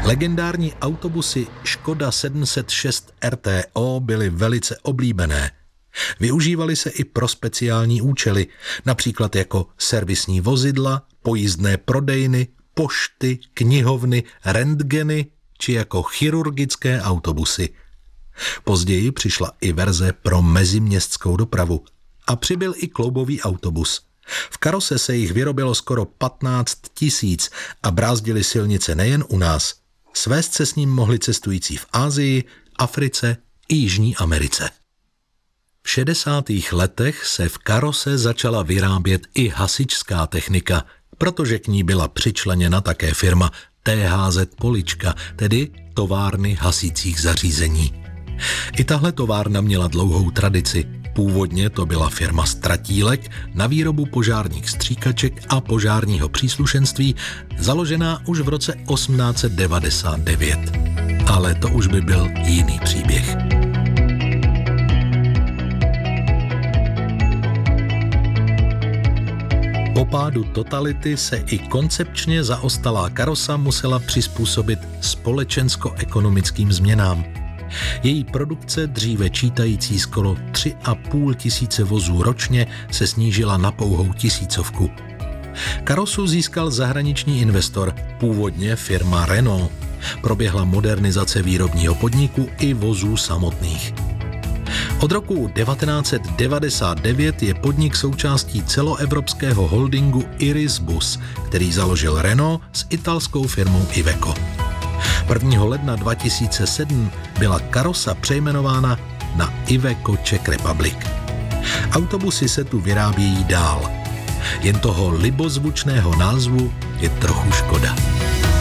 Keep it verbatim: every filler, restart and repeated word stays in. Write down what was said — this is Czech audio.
Legendární autobusy Škoda sedm set šest R T O byly velice oblíbené. Využívaly se i pro speciální účely, například jako servisní vozidla, pojízdné prodejny, pošty, knihovny, rentgeny či jako chirurgické autobusy. Později přišla i verze pro meziměstskou dopravu a přibyl i kloubový autobus. V karose se jich vyrobilo skoro patnáct tisíc a brázdili silnice nejen u nás. Svést se s ním mohli cestující v Asii, Africe i Jižní Americe. V šedesátých letech se v karose začala vyrábět i hasičská technika, protože k ní byla přičleněna také firma T H Z Polička, tedy továrny hasících zařízení. I tahle továrna měla dlouhou tradici. Původně to byla firma Stratílek na výrobu požárních stříkaček a požárního příslušenství, založená už v roce osmnáct set devadesát devět. Ale to už by byl jiný příběh. Po pádu totality se i koncepčně zaostalá karosa musela přizpůsobit společensko-ekonomickým změnám. Její produkce, dříve čítající skoro tři a půl tisíce vozů ročně, se snížila na pouhou tisícovku. Karosu získal zahraniční investor, původně firma Renault. Proběhla modernizace výrobního podniku i vozů samotných. Od roku devatenáct set devadesát devět je podnik součástí celoevropského holdingu Irisbus, který založil Renault s italskou firmou Iveco. prvního ledna dva tisíce sedm byla karosa přejmenována na Iveco Czech Republic. Autobusy se tu vyrábějí dál. Jen toho libozvučného názvu je trochu škoda.